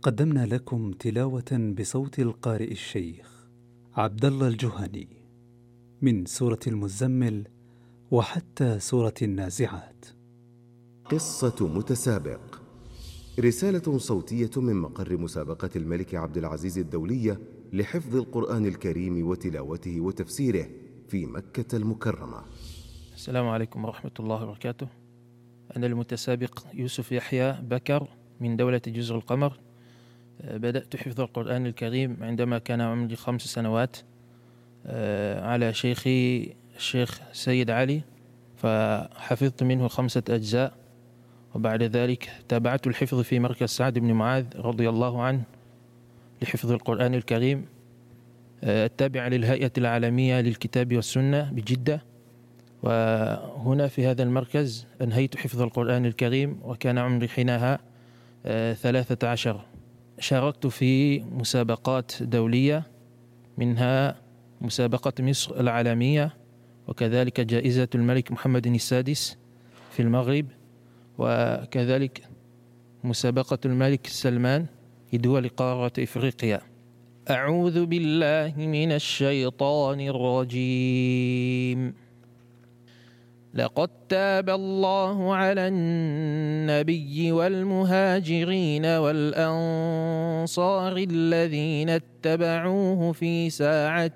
قدمنا لكم تلاوة بصوت القارئ الشيخ عبد الله الجهني من سورة المزمل وحتى سورة النازعات. قصة متسابق، رسالة صوتية من مقر مسابقة الملك عبد العزيز الدولية لحفظ القرآن الكريم وتلاوته وتفسيره في مكة المكرمة. السلام عليكم ورحمة الله وبركاته. أنا المتسابق يوسف يحيى بكر من دولة جزر القمر. بدأت حفظ القرآن الكريم عندما كان عمري 5 سنوات على شيخي الشيخ سيد علي، فحفظت منه 5 أجزاء، وبعد ذلك تابعت الحفظ في مركز سعد بن معاذ رضي الله عنه لحفظ القرآن الكريم التابع للهيئة العالمية للكتاب والسنة بجدة. وهنا في هذا المركز أنهيت حفظ القرآن الكريم وكان عمري حينها 13. شاركت في مسابقات دولية، منها مسابقة مصر العالمية، وكذلك جائزة الملك محمد السادس في المغرب، وكذلك مسابقة الملك سلمان لدول قارة إفريقيا. أعوذ بالله من الشيطان الرجيم. لقد تاب الله على النبي والمهاجرين والأنصار الذين اتبعوه في ساعة